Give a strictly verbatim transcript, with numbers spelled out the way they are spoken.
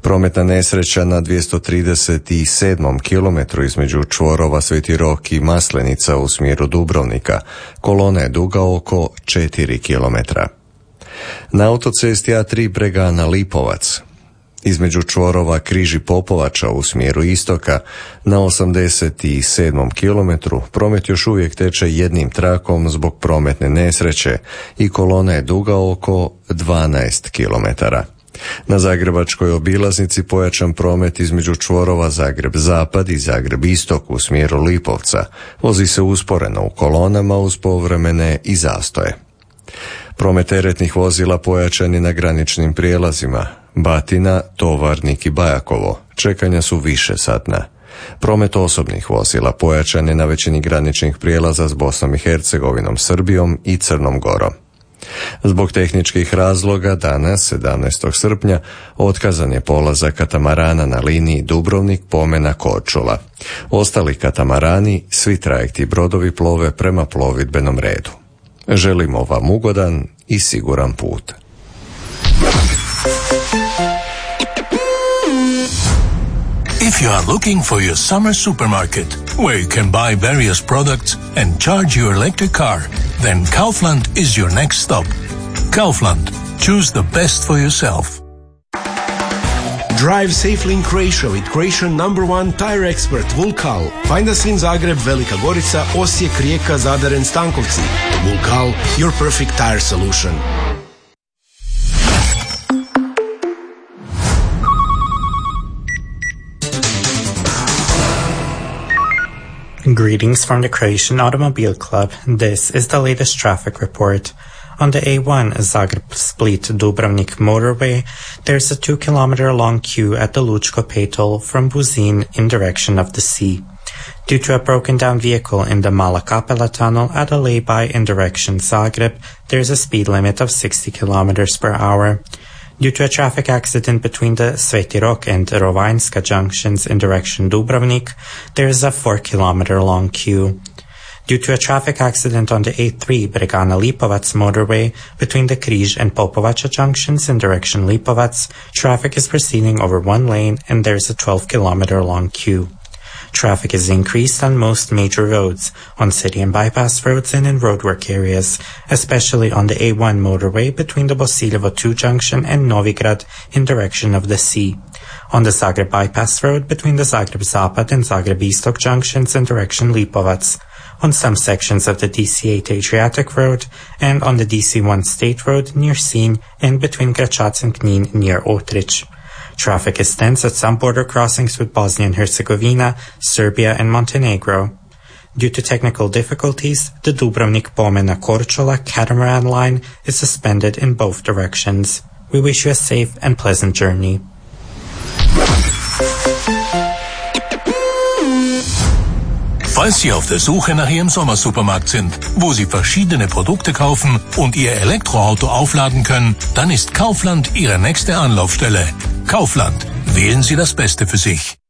Prometna nesreća na dvjesto trideset sedmom kilometru između čvorova Sveti Rok i Maslenica u smjeru Dubrovnika. Kolona je duga oko četiri kilometra. Na autocesti A tri Bregana Lipovac između čvorova Križ i Popovača u smjeru istoka na osamdeset sedmom kilometru promet još uvijek teče jednim trakom zbog prometne nesreće i kolona je duga oko dvanaest kilometara. Na zagrebačkoj obilaznici pojačan promet između čvorova Zagreb Zapad i Zagreb Istok u smjeru Lipovca. Vozi se usporeno u kolonama uz povremene i zastoje. Promet teretnih vozila pojačan je na graničnim prijelazima Batina, Tovarnik i Bajakovo. Čekanja su više satna. Promet osobnih vozila pojačan je na većini graničnih prijelaza s Bosnom i Hercegovinom, Srbijom i Crnom Gorom. Zbog tehničkih razloga danas, sedamnaestog srpnja, otkazan je polazak katamarana na liniji Dubrovnik-Pomena-Korčula. Ostali katamarani, svi trajekti i brodovi plove prema plovidbenom redu. Želimo vam ugodan i siguran put. If you are looking for your summer supermarket, where you can buy various products and charge your electric car, then Kaufland is your next stop. Kaufland. Choose the best for yourself. Drive safely in Croatia with Croatian number one tire expert Vulkal. Find us in Zagreb, Velika Gorica, Osijek, Rijeka, Zadar and Stankovci. Vulkal, your perfect tire solution. Greetings from the Croatian Automobile Club. This is the latest traffic report. On the A one Zagreb-Split-Dubrovnik motorway, there's a two kilometer long queue at the Lučko Petul from Buzin in direction of the sea. Due to a broken down vehicle in the Mala Kapela tunnel at a lay-by in direction Zagreb, there's a speed limit of sixty kilometers per hour. Due to a traffic accident between the Sveti Rok and Rovinjska junctions in direction Dubrovnik, there is a four kilometer long queue. Due to a traffic accident on the A three Bregana Lipovac motorway between the Križ and Popovača junctions in direction Lipovac, traffic is proceeding over one lane and there is a twelve kilometer long queue. Traffic is increased on most major roads, on city and bypass roads and in roadwork areas, especially on the A one motorway between the Bosiljevo two junction and Novigrad in direction of the sea. On the Zagreb bypass road between the Zagreb Zapad and Zagreb Istok junctions in direction Lipovac, on some sections of the D C eight Adriatic Road, and on the D C one State Road near Sinj and between Gračac and Knin near Otrich. Traffic is tense at some border crossings with Bosnia and Herzegovina, Serbia and Montenegro. Due to technical difficulties, the Dubrovnik-Pomena-Korčula catamaran line is suspended in both directions. We wish you a safe and pleasant journey. Falls Sie auf der Suche nach Ihrem Sommersupermarkt sind, wo Sie verschiedene Produkte kaufen und Ihr Elektroauto aufladen können, dann ist Kaufland Ihre nächste Anlaufstelle. Kaufland. Wählen Sie das Beste für sich.